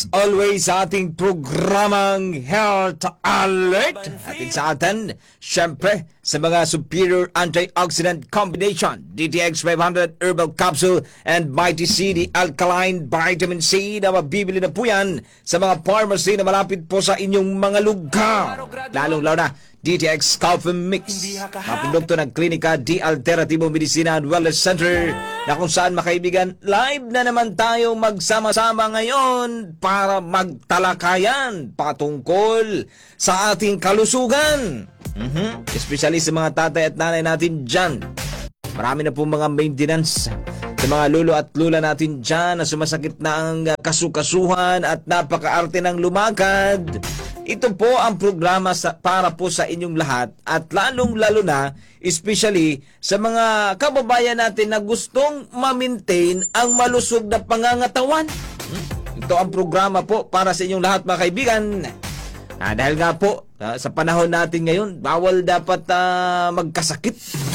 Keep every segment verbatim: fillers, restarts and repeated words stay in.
Always sa ating programang Health Alert. Atin sa atin, syempre, sa mga superior antioxidant combination, D T X five hundred Herbal Capsule and Mighty C, the Alkaline Vitamin C na mabibili na po yan sa mga pharmacy na malapit po sa inyong mga lugar. Lalong-lalo na, D T X Coffee Mix, mapindokto ng Klinika di Alternativo Medicina and Wellness Center, na kung saan makaibigan, live na naman tayo magsama-sama ngayon para magtalakayan patungkol sa ating kalusugan. Mm-hmm. Especially sa mga tatay at nanay natin dyan. Marami na po mga maintenance sa mga lolo at lula natin dyan na sumasakit na ang kasukasuhan at napakaarte ng lumakad. Ito po ang programa sa, para po sa inyong lahat at lalong-lalo na, especially sa mga kababayan natin na gustong ma-maintain ang malusog na pangangatawan. Ito ang programa po para sa inyong lahat, mga kaibigan. Ah, dahil nga po, ah, sa panahon natin ngayon, bawal dapat ah, magkasakit.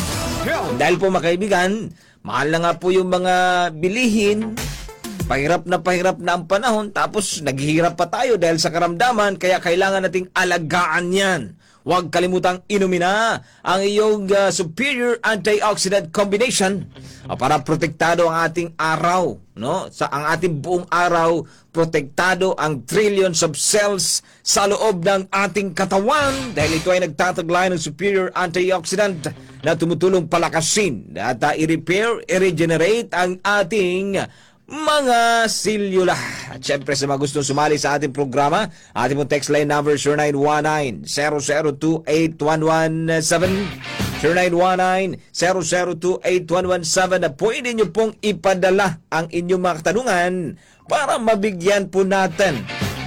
Dahil po, mga kaibigan, mahal na nga po yung mga bilihin. Pahirap na pahirap na ang panahon, tapos naghihirap pa tayo dahil sa karamdaman, kaya kailangan nating alagaan yan. Huwag kalimutang inumin na ang iyong uh, superior antioxidant combination uh, para protektado ang ating araw. No? Sa ang ating buong araw, protektado ang trillions of cells sa loob ng ating katawan dahil ito ay nagtataglay ng superior antioxidant na tumutulong palakasin at uh, i-repair, i-regenerate ang ating mga selula. At syempre sa mga gustong sumali sa ating programa, ating mong text line number zero nine one nine, zero zero two eight one one seven, zero nine one nine, zero zero two eight one one seven, na pwede nyo pong ipadala ang inyong mga katanungan para mabigyan po natin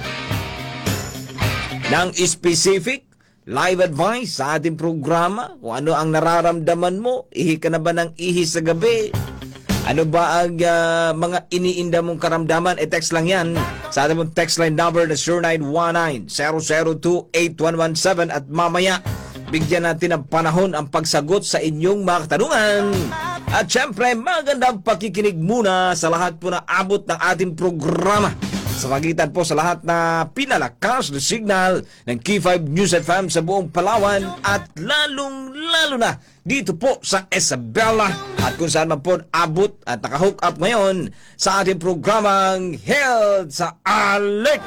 ng specific live advice sa ating programa. Kung ano ang nararamdaman mo, ihi ka na ba ng ihi sa gabi? Ano ba ang uh, mga iniinda mong karamdaman? E-text lang yan sa ating mong text line number na zero nine one nine, zero zero two eight one one seven, at mamaya bigyan natin ng panahon ang pagsagot sa inyong mga katanungan. At syempre, magandang pakikinig muna sa lahat po na abot ng ating programa sa pagitan po sa lahat na pinalakas na signal ng K five News F M sa buong Palawan at lalong-lalo na dito po sa Isabela at kung saan man po abot at nakahook up ngayon sa ating programang Health sa Alert.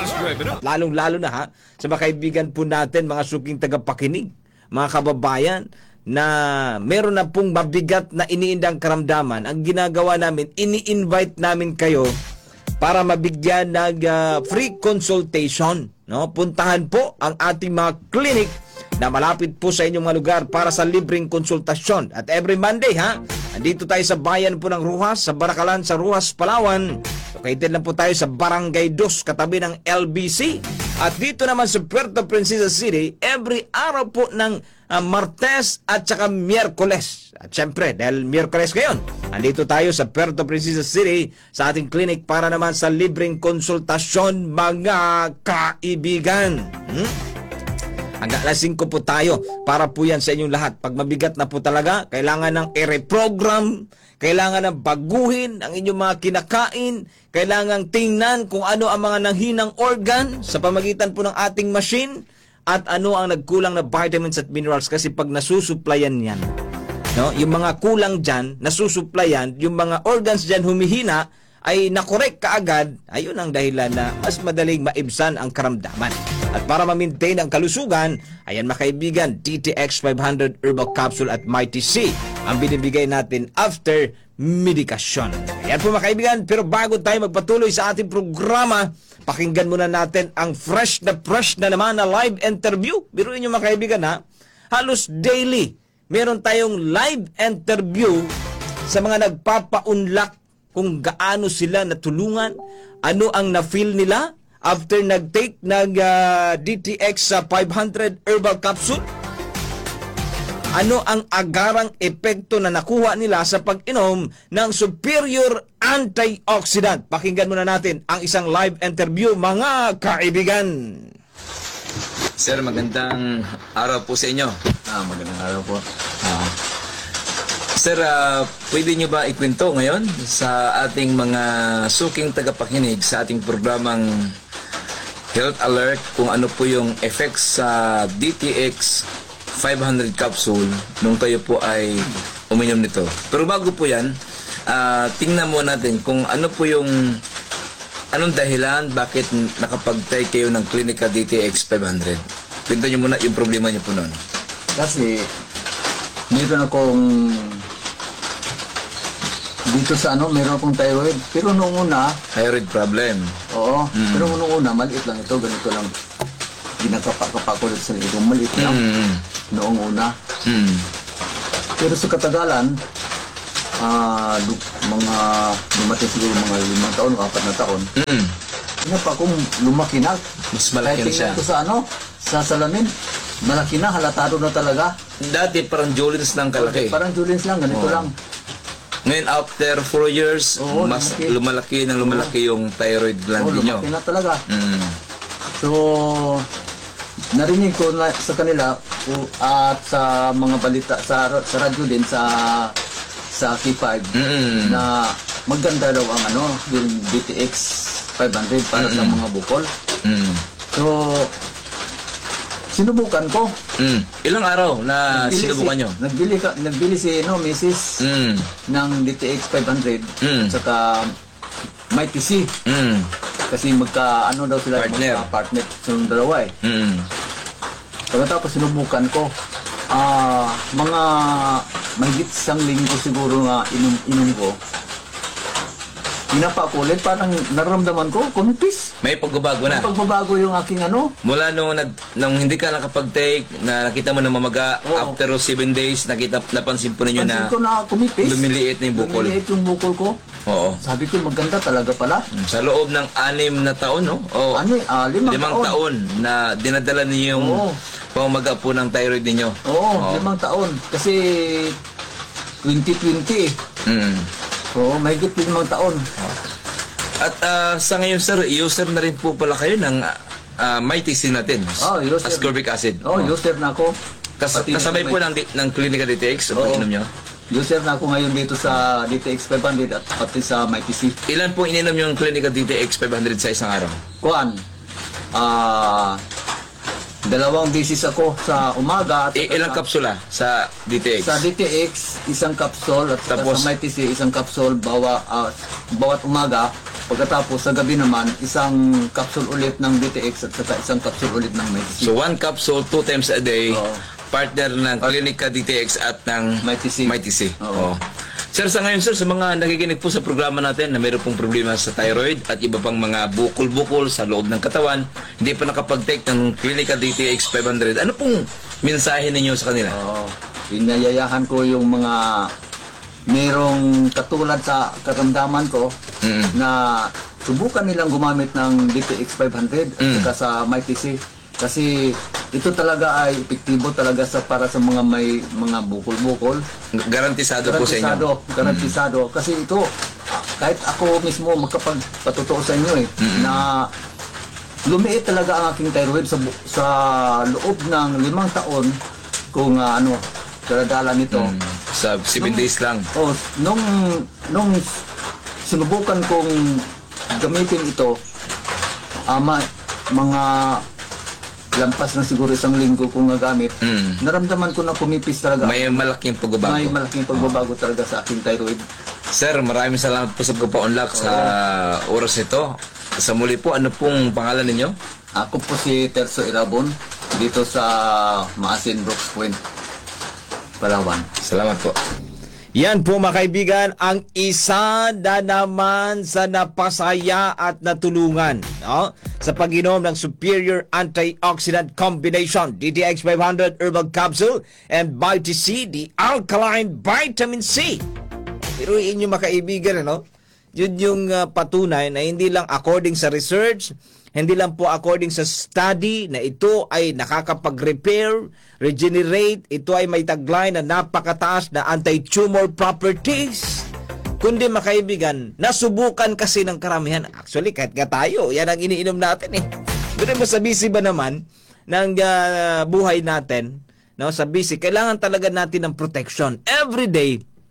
Lalong-lalo na ha, sa mga kaibigan po natin, mga suking tagapakinig, mga kababayan, na meron na pong mabigat na iniindang karamdaman. Ang ginagawa namin, ini-invite namin kayo para mabigyan ng uh, free consultation. No? Puntahan po ang ating mga clinic na malapit po sa inyong mga lugar para sa libreng konsultasyon. At every Monday, ha? Andito tayo sa bayan po ng Ruhas, sa Baracalan, sa Ruhas, Palawan. Located lang po tayo sa Barangay two, katabi ng L B C. At dito naman sa Puerto Princesa City, every araw po ng uh, Martes at saka Miyerkules. At syempre, dahil Miyerkules ngayon, andito tayo sa Puerto Princesa City sa ating clinic para naman sa libreng konsultasyon, mga kaibigan. Hmm? Hanggang alas singko po tayo para po yan sa inyong lahat. Pag mabigat na po talaga, kailangan ng i-reprogram, kailangan ng baguhin ang inyong mga kinakain, kailangan tingnan kung ano ang mga nanghinang organ sa pamagitan po ng ating machine at ano ang nagkulang na vitamins at minerals kasi pag nasusuplayan yan, no? Yung mga kulang dyan, nasusuplayan, yung mga organs dyan humihina, ay nakorek kaagad, ayun ang dahilan na mas madaling maibsan ang karamdaman. At para ma-maintain ang kalusugan, ayan mga kaibigan, D T X five hundred Herbal Capsule at Mighty C ang binibigay natin after medikasyon. Ayan po mga kaibigan, pero bago tayo magpatuloy sa ating programa, pakinggan muna natin ang fresh na fresh na naman na live interview. Biruin nyo mga kaibigan ha, halos daily meron tayong live interview sa mga nagpapaunlak kung gaano sila natulungan, ano ang na-feel nila after nag-take ng uh, D T X uh, five hundred Herbal Capsule. Ano ang agarang epekto na nakuha nila sa pag-inom ng superior antioxidant. Pakinggan muna natin ang isang live interview, mga kaibigan. Sir, magandang araw po sa inyo. Ah, magandang araw po. Ah, Sir, ah, pwede nyo ba ikwento ngayon sa ating mga suking tagapakinig sa ating programang Health Alert kung ano po yung effects sa D T X five hundred capsule nung kayo po ay uminom nito. Pero bago po yan, ah, tingnan mo natin kung ano po yung anong dahilan bakit nakapag-take kayo ng Clinica D T X five hundred. Kwento nyo muna yung problema nyo po noon. Kasi, meron akong, dito sa ano, meron akong thyroid. Pero noong una, Thyroid problem. oo, pero noong una, maliit lang ito, ganito lang. Ginakapa-kapa ko sa ito, maliit lang. Mm. Noong una. Mm. Pero sa katagalan, ah, du- mga, dumating siguro mga limang taon, o apat na taon, Mm. ano pa kung lumaki na. Mas malaki na Kahit siya. tingnan ko sa ano, sa salamin, malaki na, halatado na talaga. Dati parang Jolens ng kalaki. Parang Julins lang, ganito Oo. lang. Ngayon, after four years, Oo, mas lumaki. lumalaki ng lumalaki yung thyroid gland Oh, niyo. lumaki na talaga. Mm. So, narinig ko na sa kanila o- at sa mga balita sa sa radyo din sa sa K five Mm. na maganda daw ang ano, yung D T X five hundred para sa mga bukol. Mm. So, sinubukan ko. Mm. Ilang araw na Nagbili sinubukan si- nyo? Nagbili, ka, nagbili si no, missus Mm. ng D T X five hundred Mm. at saka Mighty C. Mm. Kasi magka, ano daw sila, Partner. magka-partner sa dalawa eh. Mm. Pagkatapos sinubukan ko, ah mga mahigit isang linggo siguro nga inom, inom ko. Pinapa ko ulit, parang nararamdaman ko, kumipis. May pagbabago na. Pagbabago yung aking ano. Mula nung, nag, nung hindi ka nakapag-take, na nakita mo na mamaga, Oo. after seven days, nakita, napansin po ninyo na Pansin ko na kumipis. lumiliit na yung bukol. Lumiliit yung bukol ko. Oo. Sabi ko, maganda talaga pala. Sa loob ng anim na taon, no? O, Ano eh, ah, limang, limang taon. taon na dinadala niyo yung Oo. pamamaga po ng thyroid ninyo. Oo, limang taon. Kasi twenty twenty eh. Mm. Oo, mahigit limang taon. At ah, sa ngayon, sir, user na rin po pala kayo ng uh, Mighty C natin. Oh, user. Ascorbic acid. Oo, Oh. user na ako. Kas- Pati kasabay may- po ng, di- ng Clinica D T X, o Oo. inom nyo. User na ako ngayon dito sa D T X five hundred at pati sa Mighty C. Ilan po ininom yung Clinica D T X five hundred sa isang araw? Kuan, ah, dalawang beses ako sa umaga at I- saka ilang sa, kapsula sa D T X? sa D T X, isang kapsul at saka Tapos? sa Mighty C, isang kapsul bawa, ah, bawat umaga. Pagkatapos sa gabi naman, isang kapsul ulit ng D T X at saka isang kapsul ulit ng Mighty C. So, one capsule, two times a day, Oo. partner ng Clinica D T X at ng Mighty C. Mighty C. Oo. Oo. Sir, sa ngayon, sir, sa mga nakikinig po sa programa natin na mayroon pong problema sa thyroid at iba pang mga bukol-bukol sa loob ng katawan, hindi pa nakapag-take ng Clinica D T X five hundred, ano pong mensahe ninyo sa kanila? Oo. Inayayahan ko yung mga merong katulad sa karamdaman ko Mm. na subukan nilang gumamit ng D T X five hundred at Mm. saka sa Mighty C. Kasi ito talaga ay epektibo talaga sa para sa mga may mga bukol-bukol. Garantisado po sa inyo. Garantisado, garantisado. Kasi ito, ah, kahit ako mismo magkapagpatutuo sa inyo eh, na lumiit talaga ang aking thyroid sa, bu- sa loob ng limang taon kung ah, ano, karadala nito. Mm. Sa seven days lang. Oh, nung nung sinubukan kong gamitin ito, ama mga lampas na siguro isang linggo kong nagamit, Mm. naramdaman ko na pumipis talaga. May malaking pagbabago. May malaking pagbabago talaga sa aking thyroid. Sir, maraming salamat po sa pagpapaunlak sa oras ito. Sa muli po, ano pong pangalan ninyo? Ako po si Terso Irabon dito sa Maasin Brooks Point, Palawan. Salamat po. Yan po mga kaibigan, ang isa na naman sa napasaya at natulungan, no? Sa pag-inom ng Superior Antioxidant Combination, D T X five hundred Herbal Capsule and Mighty C, the Alkaline Vitamin C. Pero inyo mga kaibigan, ano? Yun yung uh, patunay na hindi lang according sa research, hindi lang po according sa study na ito ay nakakapag-repair, regenerate, ito ay may taglay na napakataas na anti-tumor properties. Kundi makaibigan, nasubukan kasi ng karamihan. Actually, kahit nga tayo, yan ang iniinom natin eh. Pero mo sa busy ba naman ng uh, buhay natin, no? Sa busy, kailangan talaga natin ng protection. Every day,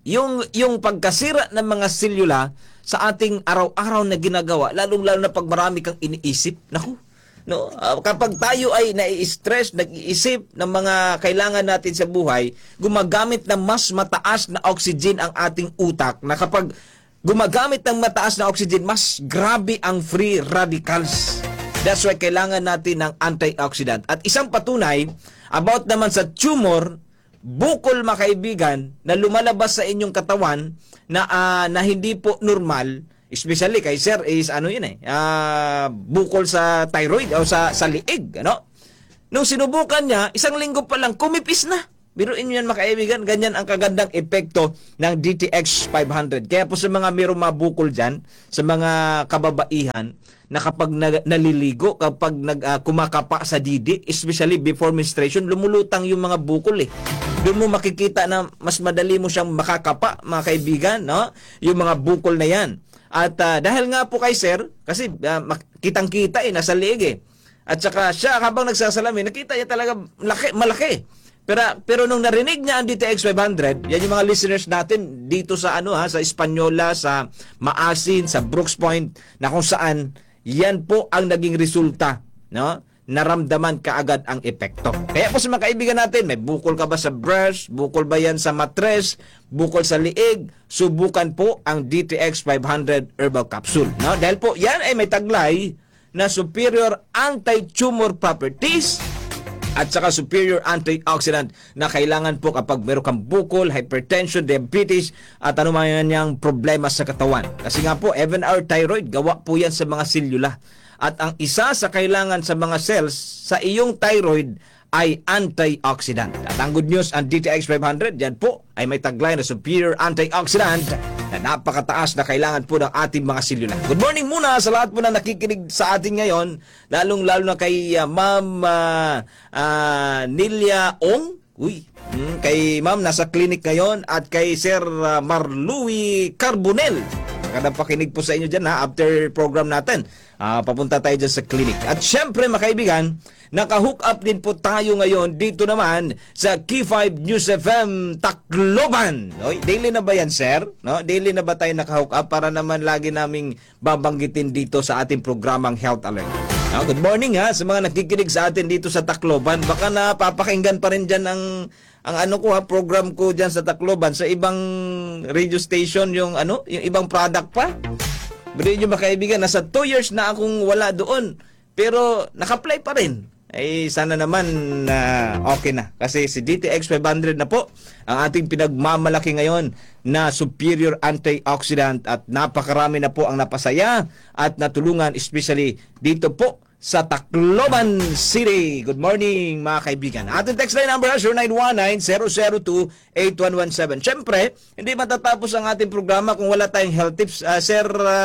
yung yung pagkasira ng mga selula sa ating araw-araw na ginagawa, lalong-lalo na pag marami kang iniisip. Naku, no? Uh, kapag tayo ay nai-stress, nag-iisip ng mga kailangan natin sa buhay, gumagamit ng mas mataas na oxygen ang ating utak, na kapag gumagamit ng mataas na oxygen, mas grabe ang free radicals. That's why kailangan natin ng antioxidant. At isang patunay about naman sa tumor, bukol mga kaibigan, na lumalabas sa inyong katawan na uh, na hindi po normal, especially kay sir is ano yun eh, uh, bukol sa thyroid o sa, sa liig, ano? Nung sinubukan niya, isang linggo pa lang, kumipis na. Biruin nyo yan mga kaibigan, ganyan ang kagandang epekto ng D T X five hundred. Kaya po sa mga mayroong mabukol dyan, sa mga kababaihan, na kapag na, naliligo, kapag nag, uh, kumakapa sa didi, especially before menstruation, lumulutang yung mga bukol eh. Doon mo makikita na mas madali mo siyang makakapa, mga kaibigan, no? Yung mga bukol na yan. At uh, dahil nga po kay sir, kasi uh, kitang-kita eh, nasa liig eh. At saka siya habang nagsasalamin, nakita niya talaga malaki, malaki. Pero, pero nung narinig niya ang D T X five hundred, yan yung mga listeners natin dito sa ano ha, sa Espanyola, sa Maasin, sa Brooks Point, na kung saan, yan po ang naging resulta, no? Naramdaman kaagad ang epekto. Kaya po sa mga kaibigan natin, may bukol ka ba sa breast, bukol ba yan sa matres, bukol sa liig, subukan po ang D T X five hundred Herbal Capsule. No? Dahil po yan ay may taglay na superior anti-tumor properties at saka superior antioxidant na kailangan po kapag meron kang bukol, hypertension, diabetes, at ano man yung problema sa katawan. Kasi nga po, even our thyroid, gawa po yan sa mga selula. At ang isa sa kailangan sa mga cells sa iyong thyroid ay antioxidant. At ang good news, ang D T X five hundred, yan po ay may taglay na superior antioxidant na napakataas na kailangan po ng ating mga selula. Good morning muna sa lahat po na nakikinig sa atin ngayon, lalong-lalo na kay uh, Ma'am uh, uh, Nilia Ong. Uy, hmm, kay Ma'am nasa clinic ngayon, at kay Sir uh, Marlouis Carbonel. Magandang pakinig po sa inyo dyan ha, after program natin. Uh, papunta tayo dyan sa clinic. At syempre mga kaibigan, naka-hook up din po tayo ngayon dito naman sa K five News F M Tacloban. No? Daily na ba yan, sir? No? Daily na ba tayo naka-hook up para naman lagi naming babanggitin dito sa ating programang Health Alert? No? Good morning ha sa mga nakikinig sa atin dito sa Tacloban. Baka napapakinggan pa rin dyan ang, ang ano ko ha, program ko dyan sa Tacloban, sa ibang radio station, yung ano, yung ibang product pa. Pero yun yung mga kaibigan, nasa two years na akong wala doon. Pero naka-apply pa rin. Ay sana naman na uh, okay na. Kasi si D T X five hundred na po ang ating pinagmamalaki ngayon na superior antioxidant, at napakarami na po ang napasaya at natulungan, especially dito po sa Tacloban City. Good morning mga kaibigan. Ating text line number zero nine one nine, zero zero two, eight one one seven. Siyempre, hindi matatapos ang ating programa kung wala tayong health tips. Uh, sir,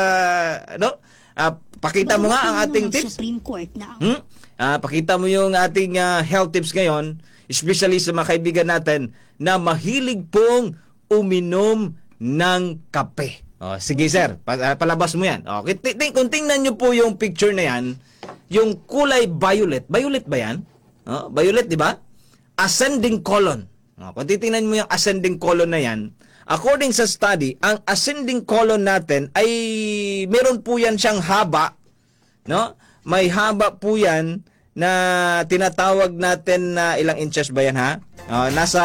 uh, ano? Uh, pakita mo nga ang ating tips. Supreme Court na. Hmm? Uh, pakita mo yung ating uh, health tips ngayon, especially sa mga kaibigan natin na mahilig pong uminom ng kape. Oh, sige sir, pa- palabas mo yan. Okay, t- t- kung tingnan nyo po yung picture na yan, yung kulay violet. Violet ba yan? Oh, violet, di ba? Ascending colon. Oh, kung titingnan mo yung ascending colon na yan, according sa study, ang ascending colon natin ay meron po yan siyang haba, no? May haba po yan na tinatawag natin na ilang inches ba yan ha? Uh, nasa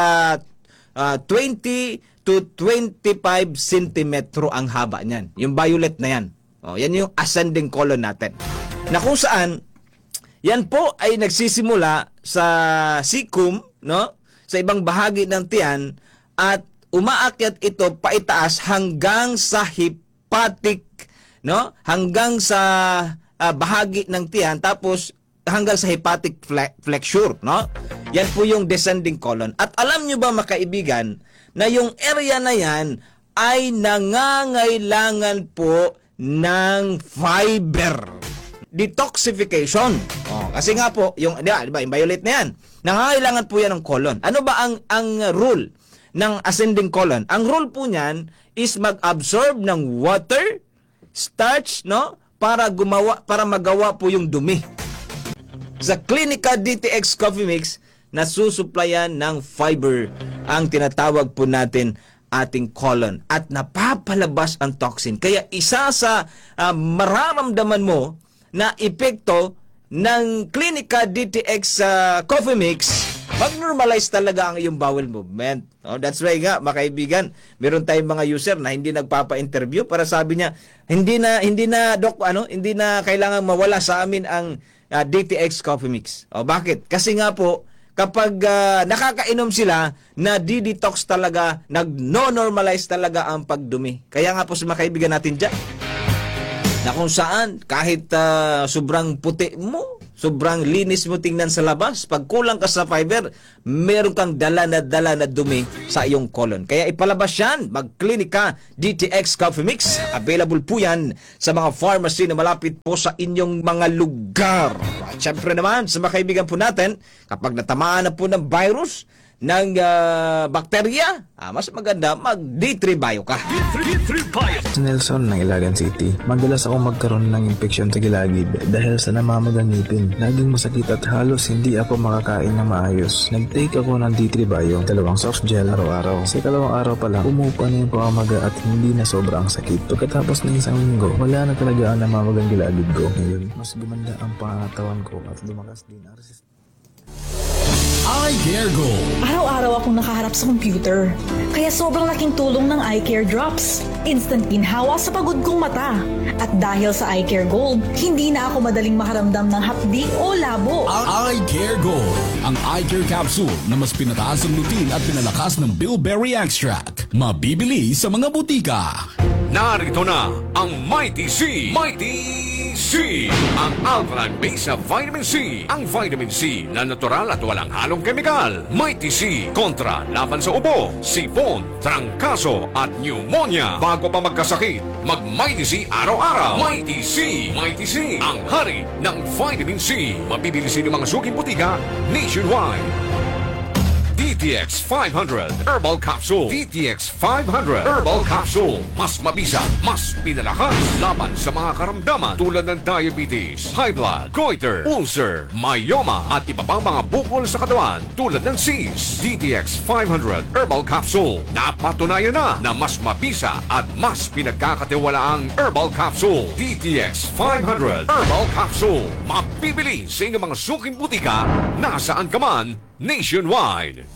uh, twenty to twenty-five centimetro ang haba niyan. Yung violet na yan. Oh, yan yung ascending colon natin. Na kung saan, yan po ay nagsisimula sa cecum, no? Sa ibang bahagi ng tiyan, at umaakyat ito paitaas hanggang sa hepatic, no? Hanggang sa uh, bahagi ng tiyan, tapos hanggang sa hepatic fle- flexure, no? Yan po yung descending colon. At alam nyo ba mga kaibigan, na yung area na yan ay nangangailangan po ng fiber. Detoxification. Oh, kasi nga po, yung, di ba, yung violet na yan, nangangailangan po yan ng colon. Ano ba ang, ang rule ng ascending colon? Ang rule po niyan is mag-absorb ng water, starch, no? Para gumawa, para magawa po yung dumi. Sa Clinica D T X Coffee Mix, nasusuplayan ng fiber ang tinatawag po natin ating colon at napapalabas ang toxin. Kaya isa sa uh, mararamdaman mo na epekto ng Clinica D T X uh, Coffee Mix, mag-normalize talaga ang iyong bowel movement. Oh, that's why nga, mga kaibigan, meron tayong mga user na hindi nagpapa-interview para sabi niya, hindi na hindi na doc ano, hindi na kailangan mawala sa amin ang uh, D T X Coffee Mix. Oh, bakit? Kasi nga po kapag uh, nakakainom sila, na di-detox talaga, nag-no-normalize talaga ang pagdumi. Kaya nga po sa mga kaibigan natin dyan, na kung saan kahit uh, sobrang puti mo, sobrang linis mo tingnan sa labas, pag kulang ka sa fiber, meron kang dala na dala na dumi sa iyong colon. Kaya ipalabas yan, mag-Clinica D T X Coffee Mix. Available po yan sa mga pharmacy na malapit po sa inyong mga lugar. At syempre naman, sa mga kaibigan po natin, kapag natamaan na po ng virus, ng uh, bakterya, ah, mas maganda mag-D three Bio ka. D three Bio. Si Nelson ng Ilagan City. Madalas akong magkaroon ng infeksyon sa gilagid dahil sa namamaganipin. Laging masakit at halos hindi ako makakain ng maayos. Nag-take ako ng D three Bio, dalawang soft gel araw-araw. Sa dalawang araw pa lang, umupa na yung pamamaga at hindi na sobrang sakit. Pagkatapos ng isang linggo, wala na talaga ang namamagang gilagid ko. Ngayon, mas gumanda ang pangatawan ko at lumakas din ang resistance. iCare Gold. Araw-araw akong nakaharap sa computer, kaya sobrang laking tulong ng iCare Drops. Instant ginhawa sa pagod kong mata. At dahil sa iCare Gold, hindi na ako madaling makaramdam ng hapdi o labo. iCare Gold. Ang iCare Capsule na mas pinataas ang lutin at pinalakas ng bilberry extract. Mabibili sa mga butika. Narito na ang Mighty C! Mighty C! Ang alkaline base na vitamin C. Ang vitamin C na natural at walang halong kemikal. Mighty C kontra laban sa ubo, sipon, trangkaso at pneumonia. Bago pa magkasakit, mag-Mighty C araw-araw. Mighty C! Mighty C! Ang hari ng vitamin C. Mabibili sa inyong mga suking butika nationwide. D T X five hundred Herbal Capsule. D T X five hundred Herbal Capsule. Mas mabisa, mas pinalakas laban sa mga karamdaman tulad ng diabetes, high blood, goiter, ulcer, myoma at iba pang mga bukol sa katawan tulad ng cysts. D T X five hundred Herbal Capsule. Napatunayan na na mas mabisa at mas pinagkakatiwalaang Herbal Capsule. D T X five hundred Herbal Capsule. Mapibili sa inyong mga suking butika nasaan ka man nationwide.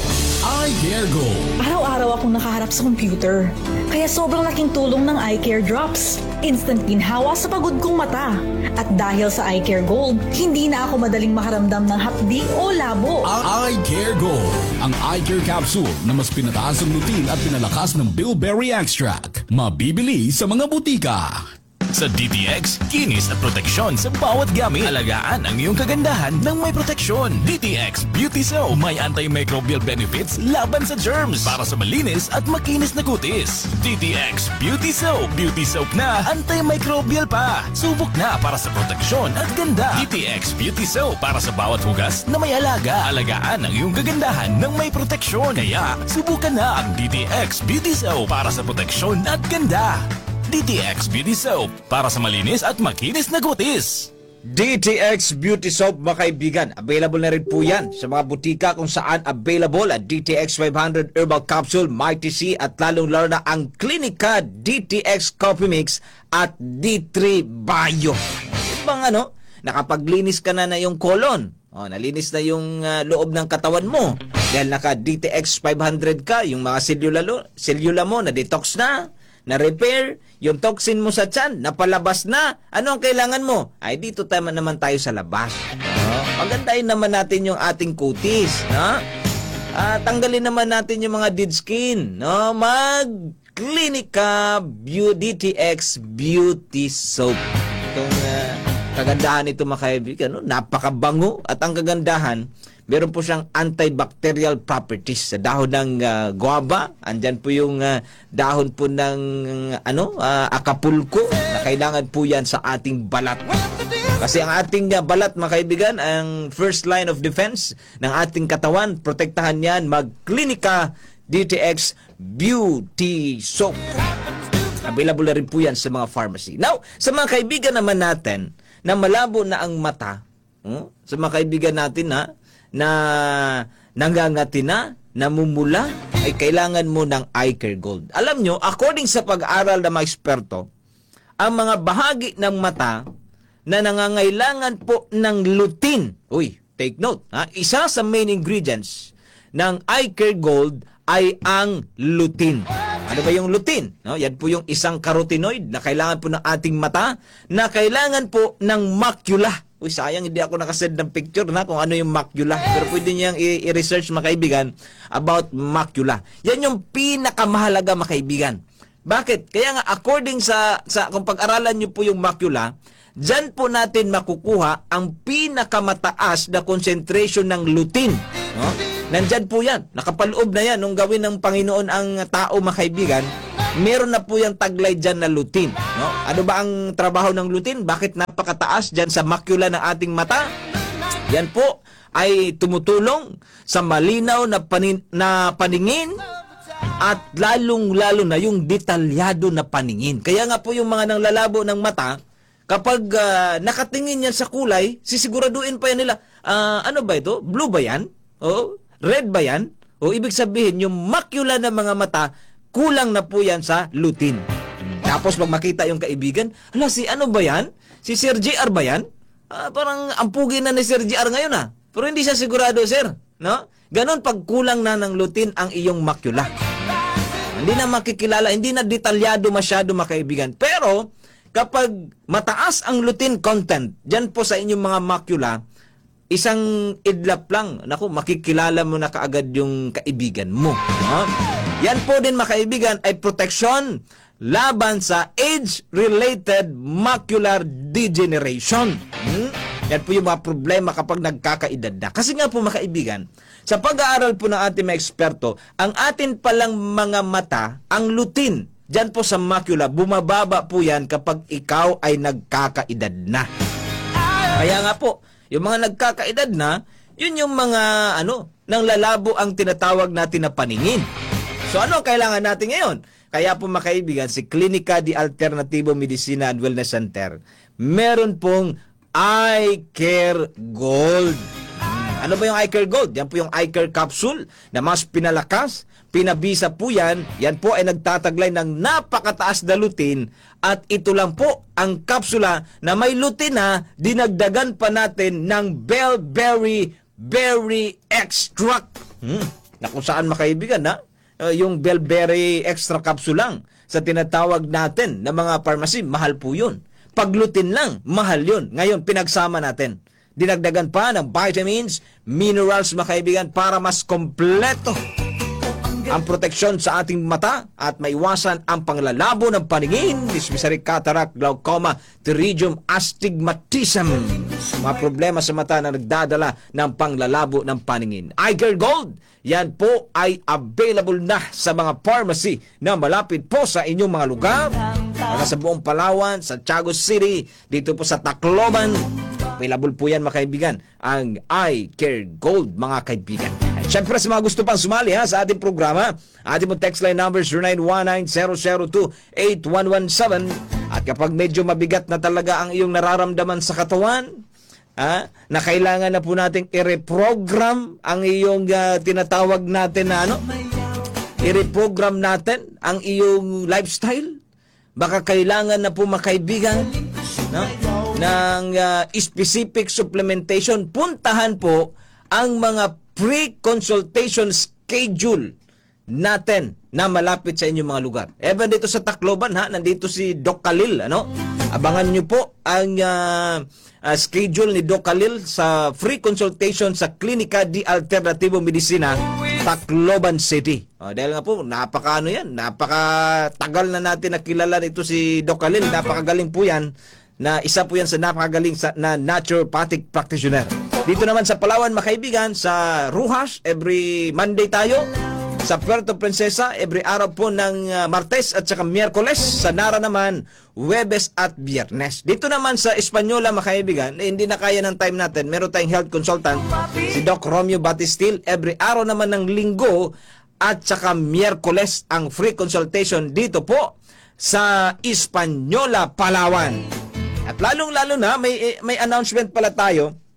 iCare Gold. Araw-araw akong nakaharap sa computer, kaya sobrang laking tulong ng iCare Drops. Instant ginhawa sa pagod kong mata. At dahil sa iCare Gold, hindi na ako madaling makaramdam ng hapdi o labo. iCare Gold. Ang iCare Capsule na mas pinataas ang lutin at pinalakas ng bilberry extract. Mabibili sa mga butika. Sa D T X, kinis at proteksyon sa bawat gamit. Alagaan ang iyong kagandahan ng may proteksyon. D T X Beauty Soap may antimicrobial benefits laban sa germs para sa malinis at makinis na kutis. D T X Beauty Soap. Beauty Soap na antimicrobial pa. Subok na para sa proteksyon at ganda. D T X Beauty Soap para sa bawat hugas na may alaga. Alagaan ang iyong kagandahan ng may proteksyon. Kaya, subukan na ang D T X Beauty Soap para sa proteksyon at ganda. D T X Beauty Soap para sa malinis at makinis na kutis. D T X Beauty Soap, mga kaibigan. Available na rin po yan sa mga butika kung saan available at D T X five hundred Herbal Capsule, Mighty C at lalong-lalo na ang Clinica D T X Coffee Mix at D three Bio. Ibang ano, nakapaglinis ka na na yung colon. Oh, nalinis na yung uh, loob ng katawan mo. Dahil naka D T X five hundred ka, yung mga selula, selula mo na detox na, na-repair, yung toxin mo sa tiyan, napalabas na. Ano ang kailangan mo? Ay, dito tayo naman tayo sa labas. No? Pagandahin naman natin yung ating kutis. No? At tanggalin naman natin yung mga dead skin. No? Mag-Clinica D T X Beauty Soap. Itong uh, kagandahan nito, mga kaibigan, no? Napakabango. At ang kagandahan, meron po siyang antibacterial properties sa dahon ng uh, guava. Andyan po yung uh, dahon po ng uh, ano, uh, acapulco na kailangan po yan sa ating balat. Kasi ang ating uh, balat, mga kaibigan, ang first line of defense ng ating katawan, protektahan yan, mag-Clinica D T X Beauty Soap. Available na rin po yan sa mga pharmacy. Now, sa mga kaibigan naman natin na malabo na ang mata, hmm? sa mga kaibigan natin na na nangangati na, namumula, ay kailangan mo ng eye care gold. Alam nyo, according sa pag-aaral ng mga eksperto, ang mga bahagi ng mata na nangangailangan po ng lutein, uy, take note, ha? Isa sa main ingredients ng eye care gold ay ang lutein. Ano ba yung lutein? No, yan po yung isang carotenoid na kailangan po ng ating mata, na kailangan po ng macula. Uy, sayang hindi ako nakasend ng picture na kung ano yung macula. Pero pwede niyang i- i-research, mga kaibigan, about macula. Yan yung pinakamahalaga, mga kaibigan. Bakit? Kaya nga, according sa, sa kung pag-aralan niyo po yung macula, dyan po natin makukuha ang pinakamataas na concentration ng lutein. No? Nandyan po yan. Nakapaloob na yan. Nung gawin ng Panginoon ang tao, mga kaibigan, meron na po yung taglay dyan na lutein. No? Ano ba ang trabaho ng lutein? Bakit napakataas dyan sa macula ng ating mata? Yan po ay tumutulong sa malinaw na, panin, na paningin at lalong-lalo na yung detalyado na paningin. Kaya nga po yung mga nanglalabo ng mata, kapag uh, nakatingin yan sa kulay, sisiguraduhin pa yan nila, uh, ano ba ito? Blue ba yan? O red ba yan? O ibig sabihin, yung macula ng mga mata, kulang na po yan sa lutein. Tapos pag makita yung kaibigan, hala, si ano ba yan? Si Sir J R ba yan? Ah, parang ampugi na ni Sir J R ngayon ah. Pero hindi siya sigurado, sir. No? Ganon pag kulang na ng lutein ang iyong macula. Hindi na makikilala, hindi na detalyado masyado, mga kaibigan. Pero kapag mataas ang lutein content, dyan po sa inyong mga macula, isang idlap lang, naku, makikilala mo na kaagad yung kaibigan mo. No? Yan po din, mga kaibigan, ay protection laban sa age-related macular degeneration. Hmm? Yan po yung mga problema kapag nagkakaedad na. Kasi nga po, mga kaibigan, sa pag-aaral po ng ating mga eksperto, ang atin palang mga mata, ang lutein, dyan po sa macula, bumababa po yan kapag ikaw ay nagkakaedad na. Kaya nga po, yung mga nagkakaedad na, yun yung mga, ano, nang lalabo ang tinatawag natin na paningin. So, ano ang kailangan natin ngayon? Kaya po, mga kaibigan, si Klinika de Alternativo Medicina and Wellness Center, meron pong Eye Care Gold. Ano ba yung Eye Care Gold? Yan po yung Eye Care Capsule na mas pinalakas, pinabisa po yan. Yan po ay nagtataglay ng napakataas na lutein, at ito lang po ang kapsula na may lutein na dinagdagan pa natin ng Bellberry Berry Extract. Hmm. Na kung saan, mga kaibigan, na uh, yung Bellberry Extra Capsule lang sa tinatawag natin na mga pharmacy, mahal po yun. Pag lutein lang, mahal yun. Ngayon, pinagsama natin. Dinagdagan pa ng vitamins, minerals, mga kaibigan, para mas kompleto ang proteksyon sa ating mata at maiwasan ang panglalabo ng paningin, especially cataract, glaucoma, pterygium, astigmatism. Mga problema sa mata na nagdadala ng panglalabo ng paningin. Eye Care Gold, yan po ay available na sa mga pharmacy na malapit po sa inyong mga lugar. Mga sa buong Palawan, sa Tiago City, dito po sa Tacloban. Available po yan, mga kaibigan, ang Eye Care Gold, mga kaibigan. Siyempre, sa mga gusto pang sumali ha, sa ating programa, ating mo text line number zero nine one nine zero zero two eight one one seven. At kapag medyo mabigat na talaga ang iyong nararamdaman sa katawan, ha, na kailangan na po nating i-reprogram ang iyong uh, tinatawag natin na ano, i-reprogram natin ang iyong lifestyle, baka kailangan na po, makaibigan, no, ng uh, specific supplementation, puntahan po ang mga pre-consultation schedule natin na malapit sa inyong mga lugar. Even dito sa Tacloban, ha, nandito si Doc Khalil, ano? Abangan niyo po ang uh, uh, schedule ni Doc Khalil sa free consultation sa Klinika de Alternativo Medicina, Tacloban City. O, dahil nga po, napaka ano yan, napaka tagal na natin nakilala nito si Doc Khalil, napakagaling po yan, na isa po yan sa napakagaling sa, na naturopathic practitioner. Dito naman sa Palawan, mga kaibigan, sa Ruhas, every Monday tayo. Sa Puerto Princesa, every araw po ng uh, Martes at saka Miyerkules. Sa Nara naman, Huwebes at Biyernes. Dito naman sa Espanyola, mga kaibigan, eh, hindi na kaya ng time natin. Meron tayong health consultant, si Doc Romeo Batistil. Every araw naman ng Linggo at saka Miyerkules ang free consultation dito po sa Espanyola, Palawan. At lalong-lalo na, may, may announcement pala tayo.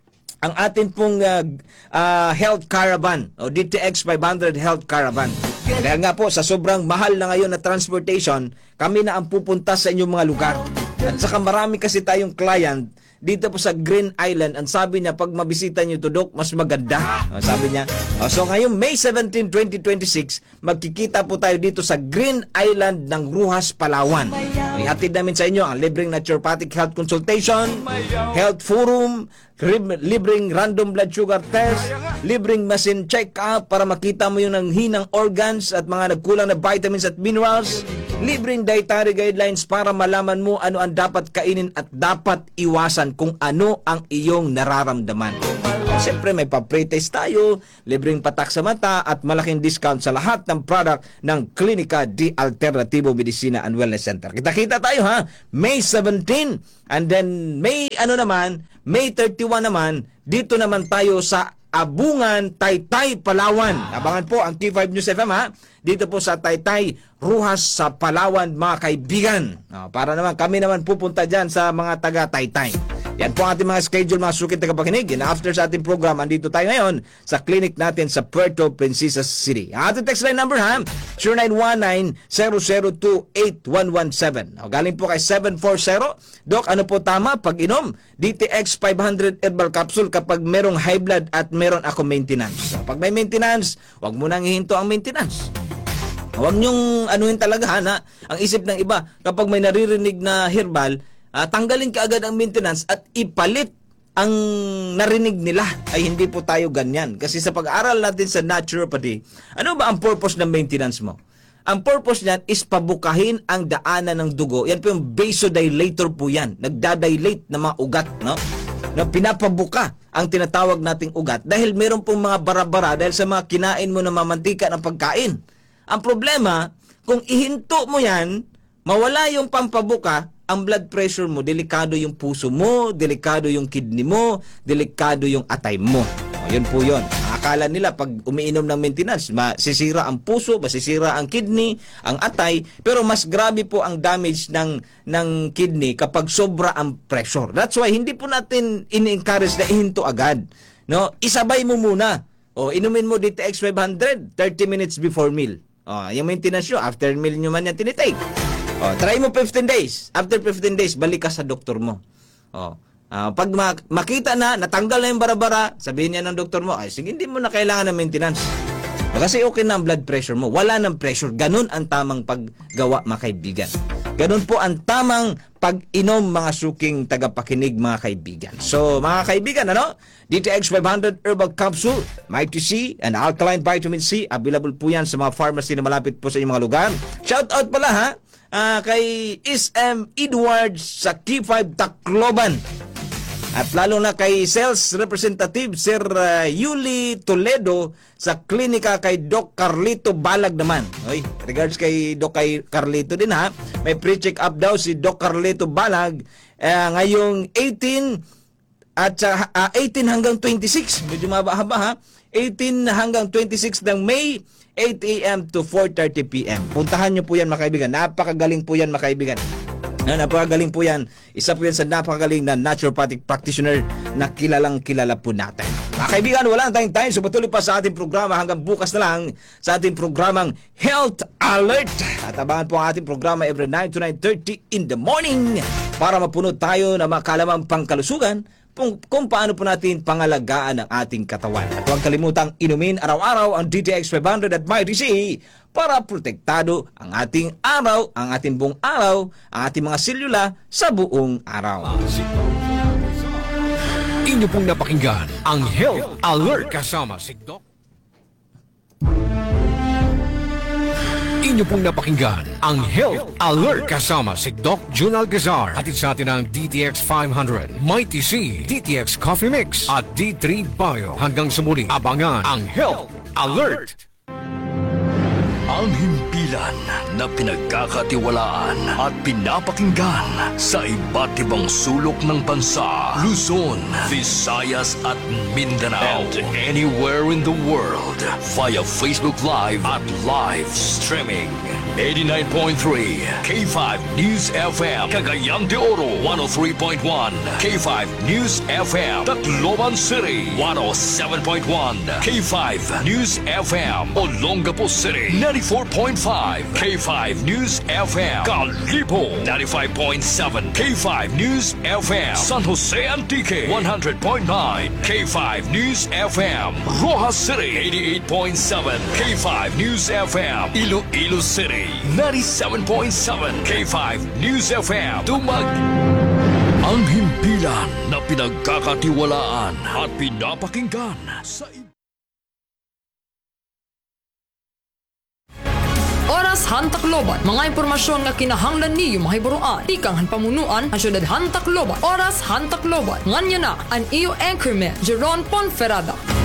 ang atin pong uh, uh, health caravan o D T X five hundred health caravan. Dahil nga po, sa sobrang mahal na ngayon na transportation, kami na ang pupunta sa inyong mga lugar. At saka marami kasi tayong client dito po sa Green Island. Ang sabi niya, pag mabisita niyo to, Doc, mas maganda. O, sabi niya. O, so ngayong May seventeenth, twenty twenty-six, magkikita po tayo dito sa Green Island ng Ruhas, Palawan. Ihatid namin sa inyo ang libreng naturopathic health consultation, health forum, libreng random blood sugar test, libreng machine check-up para makita mo yung nanghinang organs at mga nagkulang na vitamins at minerals, libreng dietary guidelines para malaman mo ano ang dapat kainin at dapat iwasan kung ano ang iyong nararamdaman. Siyempre may pa-pre-test tayo, libreng patak sa mata at malaking discount sa lahat ng product ng Klinika di Alternativo Medicina and Wellness Center. Kita-kita tayo ha, May seventeenth, and then May ano naman, May thirty-one naman, dito naman tayo sa Abungan, Taytay, Palawan. Abangan po ang T five News F M ha. Dito po sa Taytay, Ruhas sa Palawan, mga kaibigan. O, para naman kami naman pupunta dyan sa mga taga Taytay. Yan po ang ating mga schedule, mga suking tagapakinig. And after sa ating program, andito tayo ngayon sa clinic natin sa Puerto Princesa City. Ang ating text line number ha, zero nine one nine, zero zero two, eight one one seven. O, galing po kay seven four zero. Doc, ano po tama pag inom? D T X five hundred herbal capsule kapag merong high blood at meron ako maintenance. Pag may maintenance, wag mo nang ihinto ang maintenance. Huwag niyong anuhin talaga ha, na ang isip ng iba, kapag may naririnig na herbal, uh, tanggalin ka agad ang maintenance at ipalit ang narinig nila. Ay hindi po tayo ganyan. Kasi sa pag-aaral natin sa naturopathy, ano ba ang purpose ng maintenance mo? Ang purpose niyan is pabukahin ang daanan ng dugo. Yan po yung vasodilator po yan. Nagdadilate ng mga ugat, no? No, pinapabuka ang tinatawag nating ugat dahil meron pong mga bara-bara dahil sa mga kinain mo na mamantika ng pagkain. Ang problema, kung ihinto mo yan, mawala yung pampabuka, ang blood pressure mo, delikado yung puso mo, delikado yung kidney mo, delikado yung atay mo. O, yun po yun. Akala nila pag umiinom ng maintenance, masisira ang puso, masisira ang kidney, ang atay, pero mas grabe po ang damage ng, ng kidney kapag sobra ang pressure. That's why hindi po natin in-encourage na ihinto agad. No? Isabay mo muna. O, inumin mo D T X five hundred, thirty minutes before meal. O, yung maintenance nyo, after meal nyo man yan tinitake. O, try mo fifteen days. After fifteen days, balik ka sa doktor mo. O, uh, pag mak- makita na, natanggal na yung bara-bara, sabihin niya ng doktor mo, ay sige, hindi mo na kailangan ng maintenance. O, kasi okay na ang blood pressure mo. Wala ng pressure. Ganun ang tamang paggawa, mga kaibigan. Ganun po ang tamang pag-inom, mga suking tagapakinig, mga kaibigan. So, mga kaibigan, ano? D T X five hundred Herbal Capsule, Mighty C, and Alkaline Vitamin C. Available po yan sa mga pharmacy na malapit po sa inyong mga lugar. Shout out pala ha, uh, kay S M Edwards sa T five Tacloban. At lalo na kay Sales Representative Sir uh, Yuli Toledo sa klinika kay Doc Carlito Balag naman. Oy, regards kay Doc kay Carlito din ha. May pre-check up daw si Doc Carlito Balag uh, ngayong eighteen at uh, eighteen hanggang twenty-six. Medyo mahaba ha. eighteen hanggang twenty-six ng May, eight a.m. to four thirty p.m. Puntahan niyo po yan, mga kaibigan. Napakagaling po yan, mga kaibigan. Na napakagaling po yan. Isa po yan sa napakagaling na naturopathic practitioner na kilalang kilala po natin. Mga kaibigan, wala na tayong time. So patuloy pa sa ating programa hanggang bukas na lang sa ating programang Health Alert. At abangan po ang ating programa every nine to nine thirty in the morning para mapuno tayo ng mga kalamang pangkalusugan kung, kung paano po natin pangalagaan ang ating katawan. At huwag kalimutang inumin araw-araw ang D T X five hundred at Mighty C para protektado ang ating araw, ang ating buong araw, ang ating mga selula sa buong araw. Inyo pong napakinggan ang Health Alert kasama si Doc. Inyo pong napakinggan ang Health Alert kasama si Doc Jun Alcazar. Hatid sa atin ang D T X five hundred, Mighty C, D T X Coffee Mix at D three Bio. Hanggang sa muli, abangan ang Health Alert. Ang himpilan na pinagkakatiwalaan at pinapakinggan sa iba't ibang sulok ng bansa, Luzon, Visayas at Mindanao, and anywhere in the world via Facebook Live at live streaming. eighty-nine point three. K five News F M. Cagayan de Oro, one oh three point one. K five News F M. Tacloban City, one oh seven point one. K five News F M. Olongapo City, ninety-four point five. K five News F M. Calipo, ninety-five point seven. K five News F M. San Jose Antique, one hundred point nine. K five News F M. Rojas City, eighty-eight point seven. K five News F M. Iloilo City, ninety-seven point seven. K five News F M. Dumag ang himpilan na pinagkakatiwalaan at pinapakinggan sa Oras Han Tacloban. Mga impormasyon nga kinahanglan niyo mahiburuan. Tikang han pamunuan ang syudad Han Tacloban. Oras Han Tacloban. Nganya na ang iyo anchorman Jeron Ponferrada.